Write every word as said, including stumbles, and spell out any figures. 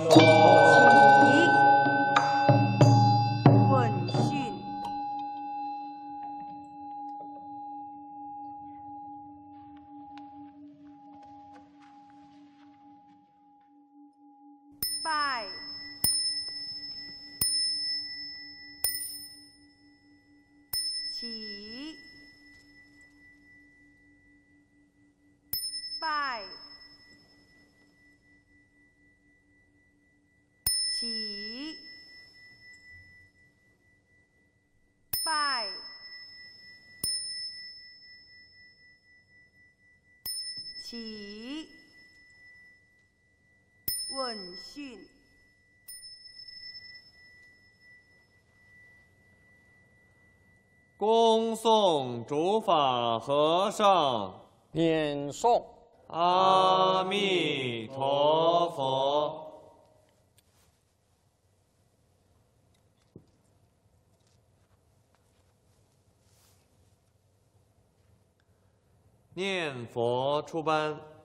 问讯。拜。起。拜。起。拜。起。问讯。 恭送主法和尚。 念诵。 阿弥陀佛。念佛出班。